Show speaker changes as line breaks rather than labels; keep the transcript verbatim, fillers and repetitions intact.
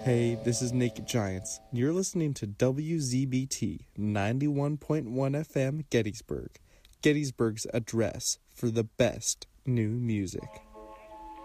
Hey, this is Naked Giants. You're listening to W Z B T ninety-one point one F M Gettysburg, Gettysburg's address for the best new music.